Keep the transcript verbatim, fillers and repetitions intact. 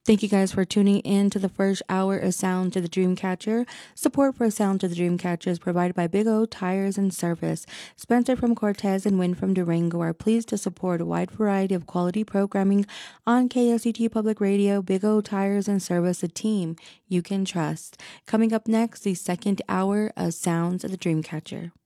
Thank you guys for tuning in to the first hour of Sound to the Dreamcatcher. Support for Sound to the Dreamcatcher is provided by Big O Tires and Service. Spencer from Cortez and Win from Durango are pleased to support a wide variety of quality programming on K S C T Public Radio. Big O Tires and Service, a team you can trust. Coming up next, the second hour of Sounds of the Dreamcatcher.